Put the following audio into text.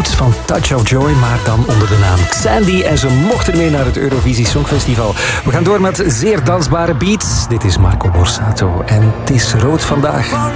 roots van Touch of Joy, maar dan onder de naam Xandy. En ze mochten mee naar het Eurovisie Songfestival. We gaan door met zeer dansbare beats. Dit is Marco Borsato en het is rood vandaag.